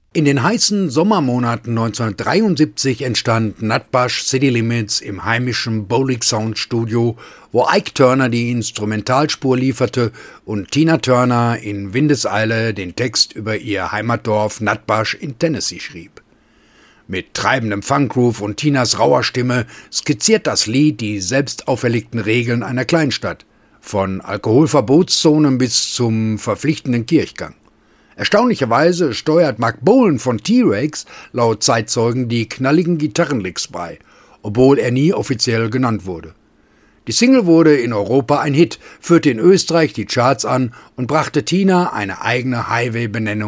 In den heißen Sommermonaten 1973 entstand Nutbush City Limits im heimischen Bolic Sound Studio, wo Ike Turner die Instrumentalspur lieferte und Tina Turner in Windeseile den Text über ihr Heimatdorf Nutbush in Tennessee schrieb. Mit treibendem Funkgroove und Tinas rauer Stimme skizziert das Lied die selbst auferlegten Regeln einer Kleinstadt, von Alkoholverbotszonen bis zum verpflichtenden Kirchgang. Erstaunlicherweise steuert Mark Bolan von T-Rex laut Zeitzeugen die knalligen Gitarrenlicks bei, obwohl er nie offiziell genannt wurde. Die Single wurde in Europa ein Hit, führte in Österreich die Charts an und brachte Tina eine eigene Highway-Benennung